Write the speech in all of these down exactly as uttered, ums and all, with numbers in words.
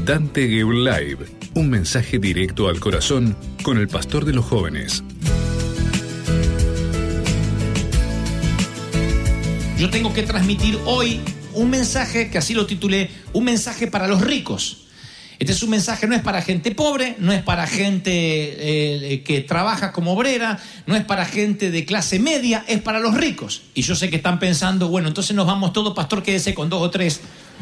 Dante Gebel Live, un mensaje directo al corazón con el pastor de los jóvenes. Yo tengo que transmitir hoy un mensaje que así lo titulé, un mensaje para los ricos. Este es un mensaje, no es para gente pobre, no es para gente eh, que trabaja como obrera, no es para gente de clase media, es para los ricos. Y yo sé que están pensando, bueno, entonces nos vamos todos, pastor, quédese con dos o tres.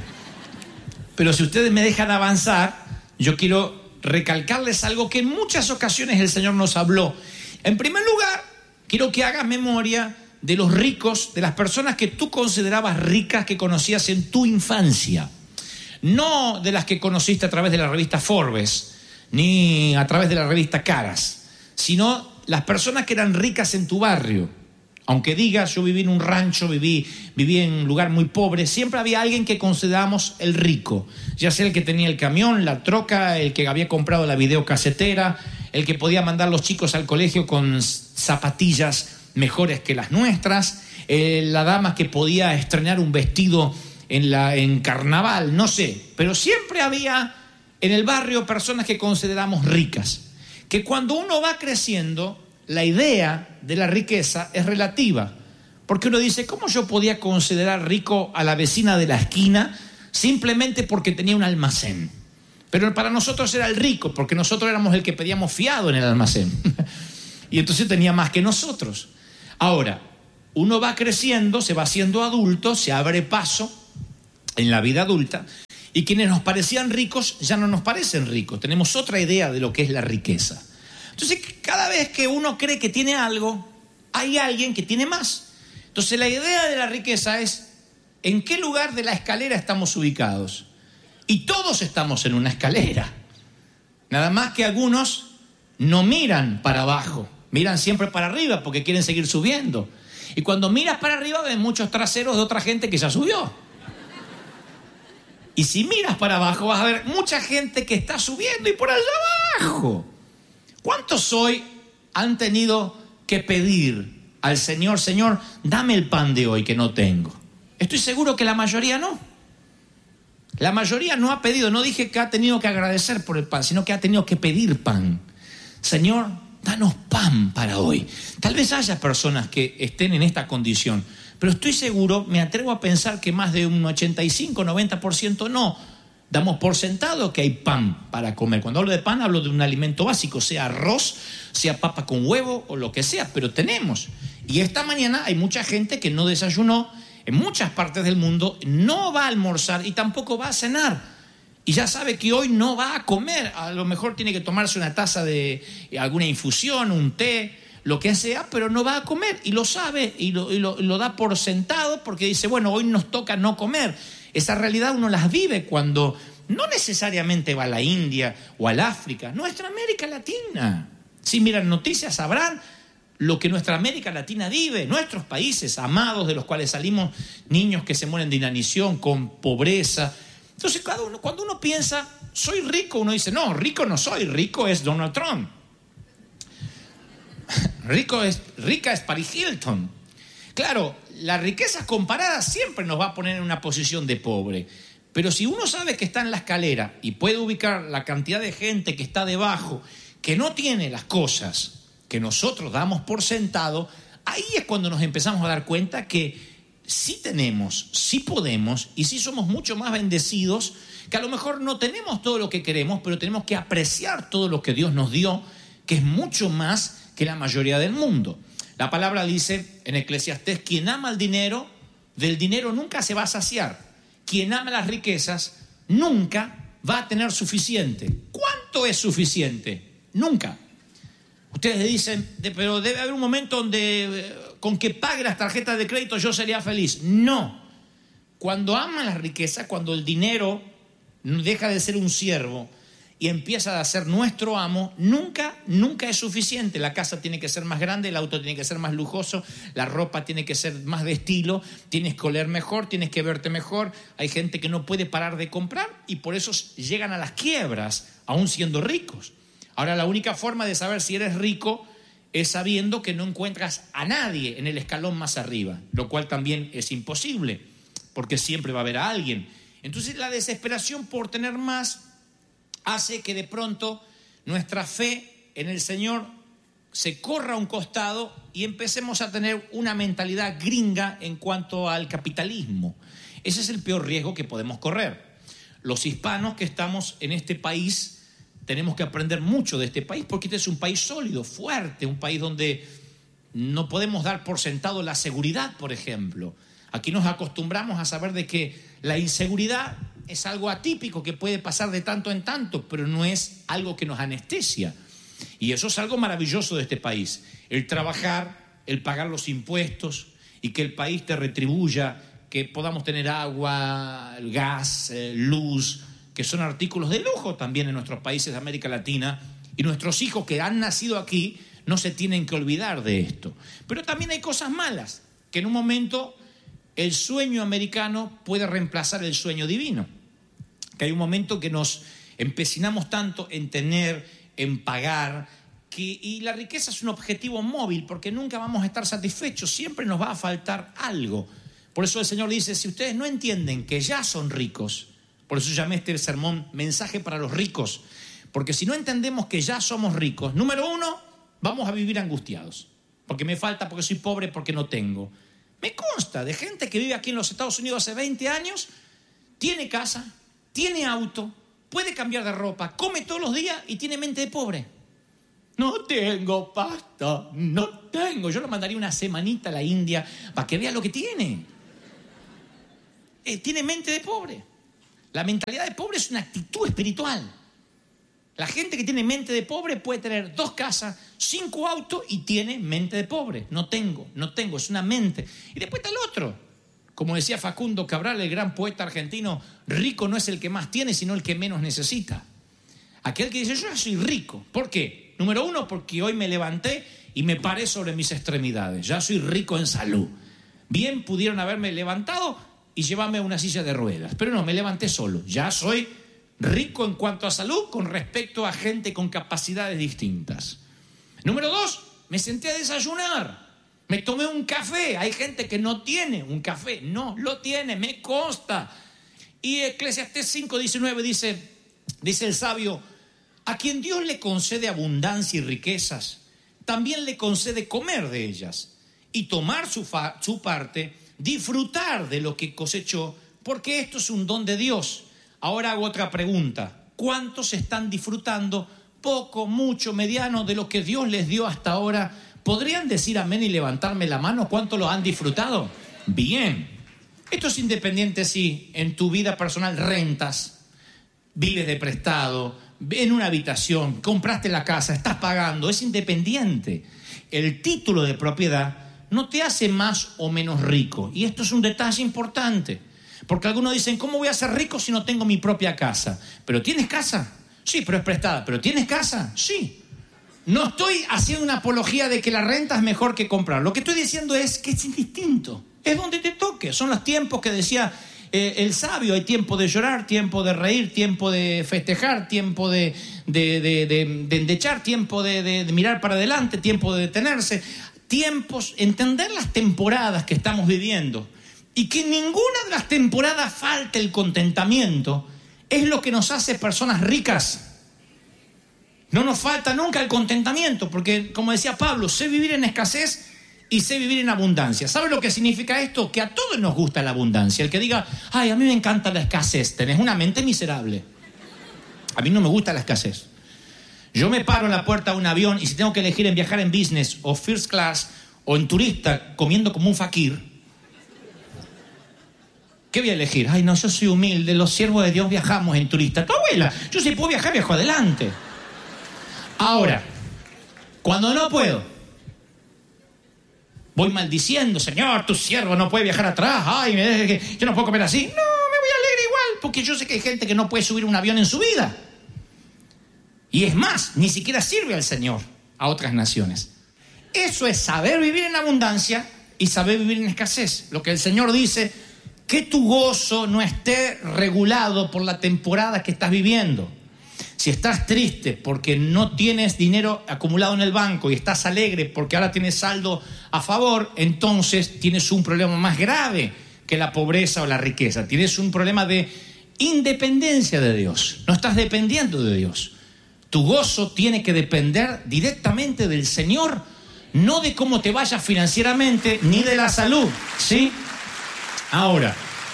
Pero si ustedes me dejan avanzar, yo quiero recalcarles algo que en muchas ocasiones el Señor nos habló. En primer lugar, quiero que hagas memoria de los ricos, de las personas que tú considerabas ricas, que conocías en tu infancia. No de las que conociste a través de la revista Forbes, ni a través de la revista Caras, sino las personas que eran ricas en tu barrio. Aunque digas, yo viví en un rancho, viví, viví en un lugar muy pobre, siempre había alguien que considerábamos el rico. Ya sea el que tenía el camión, la troca, el que había comprado la videocasetera, el que podía mandar a los chicos al colegio con zapatillas mejores que las nuestras, eh, la dama que podía estrenar un vestido en, la, en carnaval, no sé. Pero siempre había en el barrio personas que consideramos ricas. Que cuando uno va creciendo, la idea de la riqueza es relativa. Porque uno dice, ¿cómo yo podía considerar rico a la vecina de la esquina simplemente porque tenía un almacén? Pero para nosotros era el rico, porque nosotros éramos el que pedíamos fiado en el almacén. Y entonces tenía más que nosotros. Ahora, uno va creciendo, se va haciendo adulto, se abre paso en la vida adulta, y quienes nos parecían ricos ya no nos parecen ricos. Tenemos otra idea de lo que es la riqueza. Entonces, cada vez que uno cree que tiene algo, hay alguien que tiene más. Entonces, la idea de la riqueza es en qué lugar de la escalera estamos ubicados. Y todos estamos en una escalera. Nada más que algunos no miran para abajo, miran siempre para arriba porque quieren seguir subiendo. Y cuando miras para arriba ves muchos traseros de otra gente que ya subió. Y si miras para abajo vas a ver mucha gente que está subiendo y por allá abajo. ¿Cuántos hoy han tenido que pedir al Señor, Señor, dame el pan de hoy que no tengo? Estoy seguro que la mayoría no. La mayoría no ha pedido, no dije que ha tenido que agradecer por el pan, sino que ha tenido que pedir pan. Señor, danos pan para hoy. Tal vez haya personas que estén en esta condición, pero estoy seguro, me atrevo a pensar que más de un ochenta y cinco, noventa por ciento no. Damos por sentado que hay pan para comer. Cuando hablo de pan, hablo de un alimento básico, sea arroz, sea papa con huevo o lo que sea, pero tenemos. Y esta mañana hay mucha gente que no desayunó, en muchas partes del mundo no va a almorzar y tampoco va a cenar. Y ya sabe que hoy no va a comer. A lo mejor tiene que tomarse una taza de alguna infusión, un té, lo que sea, pero no va a comer. Y lo sabe y lo, y lo, y lo da por sentado porque dice, bueno, hoy nos toca no comer. Esa realidad uno las vive cuando no necesariamente va a la India o al África, nuestra América Latina. Si miran noticias sabrán lo que nuestra América Latina vive, nuestros países amados de los cuales salimos niños que se mueren de inanición, con pobreza. Entonces cada uno, cuando uno piensa, soy rico, uno dice, no, rico no soy, rico es Donald Trump. Rico es, rica es Paris Hilton. Claro, la riqueza comparada siempre nos va a poner en una posición de pobre. Pero si uno sabe que está en la escalera y puede ubicar la cantidad de gente que está debajo, que no tiene las cosas que nosotros damos por sentado, ahí es cuando nos empezamos a dar cuenta que sí tenemos, sí podemos y sí somos mucho más bendecidos, que a lo mejor no tenemos todo lo que queremos, pero tenemos que apreciar todo lo que Dios nos dio, que es mucho más que la mayoría del mundo. La palabra dice en Eclesiastés, quien ama el dinero, del dinero nunca se va a saciar. Quien ama las riquezas, nunca va a tener suficiente. ¿Cuánto es suficiente? Nunca. Ustedes dicen, pero debe haber un momento donde con que pague las tarjetas de crédito yo sería feliz. No. Cuando aman la riqueza, cuando el dinero deja de ser un siervo y empieza a ser nuestro amo, nunca, nunca es suficiente. La casa tiene que ser más grande, el auto tiene que ser más lujoso, la ropa tiene que ser más de estilo, tienes que oler mejor, tienes que verte mejor. Hay gente que no puede parar de comprar y por eso llegan a las quiebras, aún siendo ricos. Ahora, la única forma de saber si eres rico es sabiendo que no encuentras a nadie en el escalón más arriba, lo cual también es imposible, porque siempre va a haber a alguien. Entonces, la desesperación por tener más hace que de pronto nuestra fe en el Señor se corra a un costado y empecemos a tener una mentalidad gringa en cuanto al capitalismo. Ese es el peor riesgo que podemos correr. Los hispanos que estamos en este país tenemos que aprender mucho de este país, porque este es un país sólido, fuerte, un país donde no podemos dar por sentado la seguridad, por ejemplo. Aquí nos acostumbramos a saber de que la inseguridad es algo atípico que puede pasar de tanto en tanto, pero no es algo que nos anestesia. Y eso es algo maravilloso de este país, el trabajar, el pagar los impuestos y que el país te retribuya, que podamos tener agua, gas, eh, luz, que son artículos de lujo también en nuestros países de América Latina, y nuestros hijos que han nacido aquí no se tienen que olvidar de esto. Pero también hay cosas malas, que en un momento el sueño americano puede reemplazar el sueño divino, que hay un momento que nos empecinamos tanto en tener, en pagar, que, y la riqueza es un objetivo móvil, porque nunca vamos a estar satisfechos, siempre nos va a faltar algo. Por eso el Señor dice, si ustedes no entienden que ya son ricos, por eso llamé este sermón mensaje para los ricos, porque si no entendemos que ya somos ricos, número uno, vamos a vivir angustiados, porque me falta, porque soy pobre, porque no tengo. Me consta de gente que vive aquí en los Estados Unidos hace veinte años, tiene casa, tiene auto, puede cambiar de ropa, come todos los días y tiene mente de pobre. No tengo pasta, no tengo. Yo lo mandaría una semanita a la India para que vea lo que tiene. Eh, tiene mente de pobre. La mentalidad de pobre es una actitud espiritual. La gente que tiene mente de pobre puede tener dos casas, cinco autos y tiene mente de pobre. No tengo, no tengo, es una mente. Y después está el otro. Como decía Facundo Cabral, el gran poeta argentino, rico no es el que más tiene, sino el que menos necesita. Aquel que dice, yo ya soy rico. ¿Por qué? Número uno, porque hoy me levanté y me paré sobre mis extremidades. Ya soy rico en salud. Bien pudieron haberme levantado y llevarme a una silla de ruedas, pero no, me levanté solo. Ya soy rico en cuanto a salud con respecto a gente con capacidades distintas. Número dos, me senté a desayunar. Me tomé un café. Hay gente que no tiene un café. No, lo tiene, me consta. Y Eclesiastés cinco diecinueve dice, dice el sabio, a quien Dios le concede abundancia y riquezas, también le concede comer de ellas y tomar su, fa- su parte, disfrutar de lo que cosechó, porque esto es un don de Dios. Ahora hago otra pregunta. ¿Cuántos están disfrutando poco, mucho, mediano de lo que Dios les dio hasta ahora? ¿Podrían decir amén y levantarme la mano? ¿Cuánto lo han disfrutado? Bien. Esto es independiente si en tu vida personal rentas, vives de prestado, en una habitación, compraste la casa, estás pagando, es independiente. El título de propiedad no te hace más o menos rico. Y esto es un detalle importante. Porque algunos dicen, ¿cómo voy a ser rico si no tengo mi propia casa? ¿Pero tienes casa? Sí, pero es prestada. ¿Pero tienes casa? Sí. No estoy haciendo una apología de que la renta es mejor que comprar. Lo que estoy diciendo es que es indistinto. Es donde te toque. Son los tiempos que decía eh, el sabio. Hay tiempo de llorar, tiempo de reír, tiempo de festejar, tiempo de, de, de, de, de endechar, tiempo de, de, de mirar para adelante, tiempo de detenerse. Tiempos, entender las temporadas que estamos viviendo. Y que en ninguna de las temporadas falte el contentamiento, es lo que nos hace personas ricas. No nos falta nunca el contentamiento, porque como decía Pablo, sé vivir en escasez y sé vivir en abundancia. ¿Sabe lo que significa esto? Que a todos nos gusta la abundancia. El que diga, ay, a mí me encanta la escasez, tenés una mente miserable. A mí no me gusta la escasez. Yo me paro en la puerta de un avión y si tengo que elegir en viajar en business o first class o en turista comiendo como un fakir, ¿qué voy a elegir? Ay, no, yo soy humilde, los siervos de Dios viajamos en turista. Tu abuela, yo si puedo viajar, viajo adelante. Ahora, cuando no puedo, voy maldiciendo, Señor, tu siervo no puede viajar atrás. Ay, yo no puedo comer así. No, me voy alegre igual, porque yo sé que hay gente que no puede subir un avión en su vida. Y es más, ni siquiera sirve al Señor a otras naciones. Eso es saber vivir en abundancia y saber vivir en escasez. Lo que el Señor dice, que tu gozo no esté regulado por la temporada que estás viviendo. Si estás triste porque no tienes dinero acumulado en el banco y estás alegre porque ahora tienes saldo a favor, entonces tienes un problema más grave que la pobreza o la riqueza. Tienes un problema de independencia de Dios. No estás dependiendo de Dios. Tu gozo tiene que depender directamente del Señor, no de cómo te vayas financieramente, ni de la salud, ¿sí? Ahora,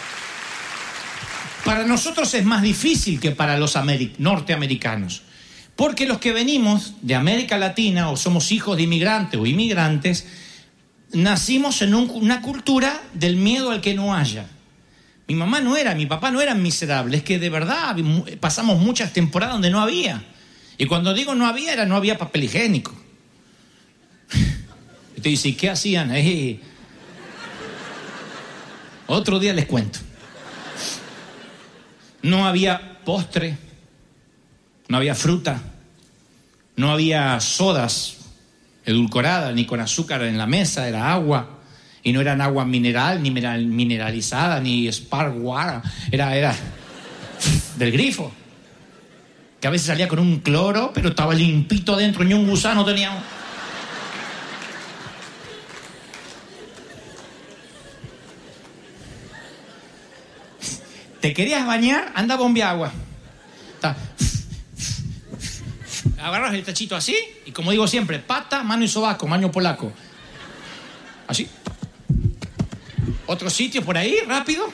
para nosotros es más difícil que para los ameri- norteamericanos, porque los que venimos de América Latina o somos hijos de inmigrantes o inmigrantes, nacimos en un, una cultura del miedo al que no haya. Mi mamá no era, mi papá no eran miserables, es que de verdad pasamos muchas temporadas donde no había. Y cuando digo no había, era no había papel higiénico. Y te dice, ¿qué hacían? Eh, otro día les cuento. No había postre, no había fruta, no había sodas edulcoradas ni con azúcar en la mesa, era agua. Y no eran agua mineral, ni mineral, mineralizada, ni spark water. Era, era del grifo. Que a veces salía con un cloro, pero estaba limpito adentro, ni un gusano tenía. ¿Te querías bañar? Anda a bombear agua. Está. Agarras el tachito así, y como digo siempre, pata, mano y sobaco, maño polaco. Así. Otro sitio por ahí, rápido.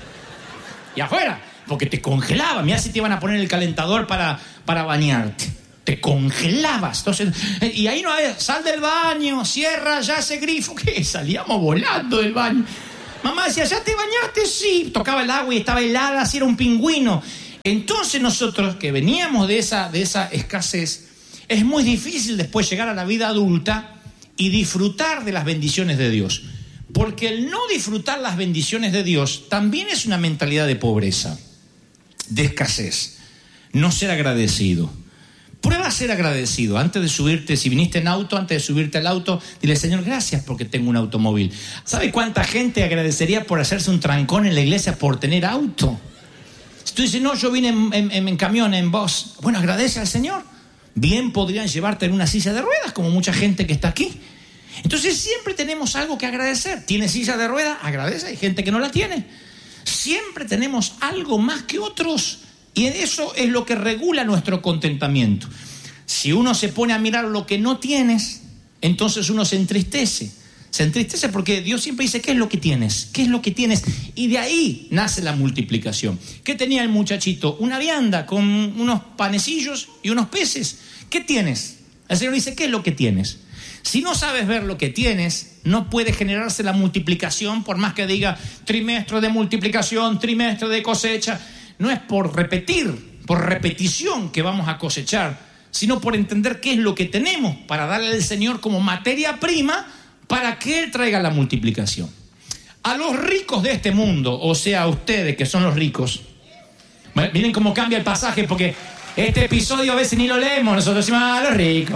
Y afuera. Porque te congelaba. Mirá si te iban a poner el calentador para, para bañarte. Te congelabas. Entonces, y ahí no había, sal del baño, cierra ya ese grifo. ¿Qué? Salíamos volando del baño. Mamá decía, ¿ya te bañaste? Sí. Tocaba el agua y estaba helada, así era un pingüino. Entonces nosotros, que veníamos de esa, de esa escasez, es muy difícil después llegar a la vida adulta y disfrutar de las bendiciones de Dios. Porque el no disfrutar las bendiciones de Dios también es una mentalidad de pobreza, de escasez. No ser agradecido. Prueba a ser agradecido. Antes de subirte, si viniste en auto, antes de subirte al auto, dile, Señor, gracias porque tengo un automóvil. ¿Sabe cuánta gente agradecería por hacerse un trancón en la iglesia por tener auto? Si tú dices, no, yo vine en, en, en camión, en bus. Bueno, agradece al Señor. Bien podrían llevarte en una silla de ruedas, como mucha gente que está aquí. Entonces siempre tenemos algo que agradecer. ¿Tienes silla de ruedas? Agradece, hay gente que no la tiene. Siempre tenemos algo más que otros y eso es lo que regula nuestro contentamiento. Si uno se pone a mirar lo que no tienes, entonces uno se entristece. Se entristece porque Dios siempre dice, ¿qué es lo que tienes? ¿Qué es lo que tienes? Y de ahí nace la multiplicación. ¿Qué tenía el muchachito? Una vianda con unos panecillos y unos peces. ¿Qué tienes? El Señor dice, ¿qué es lo que tienes? Si no sabes ver lo que tienes, no puede generarse la multiplicación, por más que diga trimestre de multiplicación, trimestre de cosecha. No es por repetir, por repetición que vamos a cosechar, sino por entender qué es lo que tenemos para darle al Señor como materia prima para que Él traiga la multiplicación. A los ricos de este mundo, o sea, a ustedes que son los ricos, miren cómo cambia el pasaje, porque este episodio a veces ni lo leemos, nosotros decimos, ah, los ricos.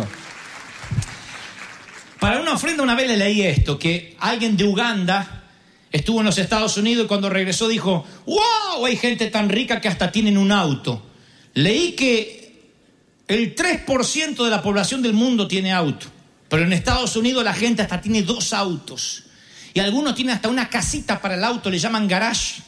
Para una ofrenda una vez le leí esto, que alguien de Uganda estuvo en los Estados Unidos y cuando regresó dijo, wow, hay gente tan rica que hasta tienen un auto. Leí que el tres por ciento de la población del mundo tiene auto, pero en Estados Unidos la gente hasta tiene dos autos. Y algunos tienen hasta una casita para el auto, le llaman garage.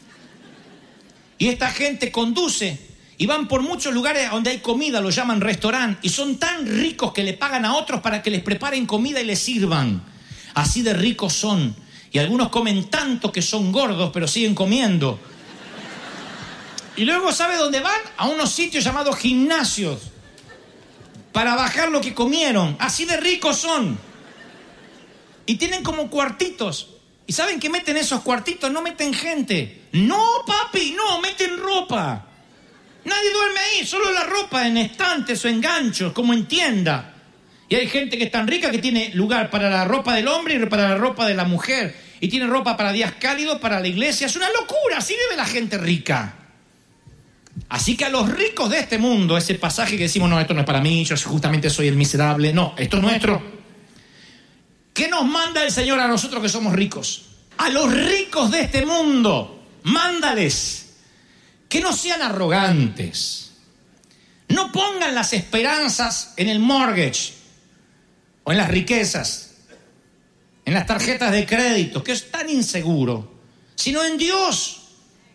Y esta gente conduce y van por muchos lugares donde hay comida, lo llaman restaurante, y son tan ricos que le pagan a otros para que les preparen comida y les sirvan. Así de ricos son. Y algunos comen tanto que son gordos, pero siguen comiendo. Y luego, ¿sabe dónde van? A unos sitios llamados gimnasios, para bajar lo que comieron. Así de ricos son. Y tienen como cuartitos. ¿Y saben qué meten esos cuartitos? No meten gente. No, papi, no, meten ropa. Nadie duerme ahí, solo la ropa en estantes o en ganchos, como en tienda. Y hay gente que es tan rica que tiene lugar para la ropa del hombre y para la ropa de la mujer. Y tiene ropa para días cálidos, para la iglesia. Es una locura, así vive la gente rica. Así que a los ricos de este mundo, ese pasaje que decimos, no, esto no es para mí, yo justamente soy el miserable. No, esto es nuestro. ¿Qué nos manda el Señor a nosotros que somos ricos? A los ricos de este mundo, mándales que no sean arrogantes. No pongan las esperanzas en el mortgage o en las riquezas, en las tarjetas de crédito, que es tan inseguro, sino en Dios,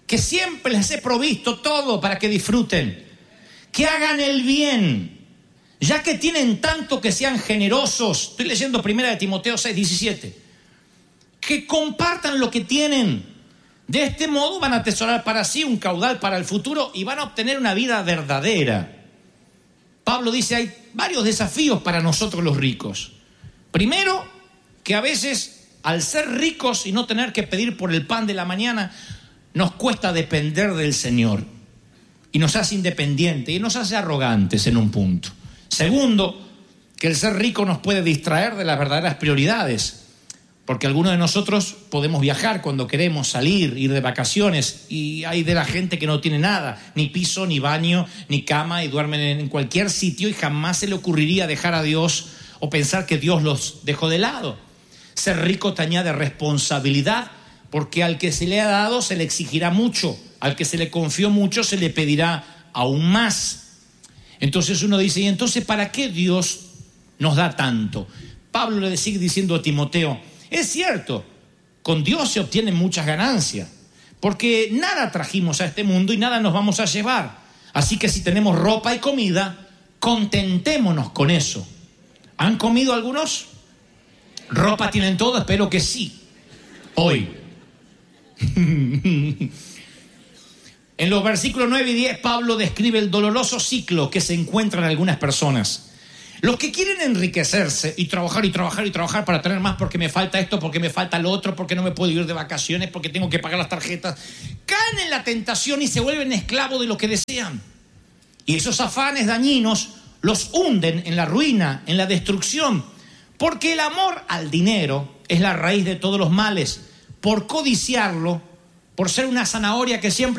que siempre les he provisto todo para que disfruten, que hagan el bien, ya que tienen tanto, que sean generosos. Estoy leyendo primera de Timoteo seis, diecisiete. Que compartan lo que tienen. De este modo van a atesorar para sí un caudal para el futuro y van a obtener una vida verdadera. Pablo dice, hay varios desafíos para nosotros los ricos. Primero, que a veces al ser ricos y no tener que pedir por el pan de la mañana, nos cuesta depender del Señor y nos hace independientes y nos hace arrogantes en un punto. Segundo, que el ser rico nos puede distraer de las verdaderas prioridades, porque algunos de nosotros podemos viajar cuando queremos, salir, ir de vacaciones, y hay de la gente que no tiene nada, ni piso, ni baño, ni cama, y duermen en cualquier sitio y jamás se le ocurriría dejar a Dios o pensar que Dios los dejó de lado. Ser rico te añade responsabilidad, porque al que se le ha dado se le exigirá mucho, al que se le confió mucho se le pedirá aún más. Entonces uno dice, ¿y entonces para qué Dios nos da tanto? Pablo le sigue diciendo a Timoteo, es cierto, con Dios se obtienen muchas ganancias, porque nada trajimos a este mundo y nada nos vamos a llevar. Así que si tenemos ropa y comida, contentémonos con eso. ¿Han comido algunos? ¿Ropa tienen todo? Espero que sí. Hoy. En los versículos nueve y diez, Pablo describe el doloroso ciclo que se encuentra en algunas personas. Los que quieren enriquecerse y trabajar y trabajar y trabajar para tener más, porque me falta esto, porque me falta lo otro, porque no me puedo ir de vacaciones, porque tengo que pagar las tarjetas, caen en la tentación y se vuelven esclavos de lo que desean. Y esos afanes dañinos los hunden en la ruina, en la destrucción, porque el amor al dinero es la raíz de todos los males. Por codiciarlo, por ser una zanahoria que siempre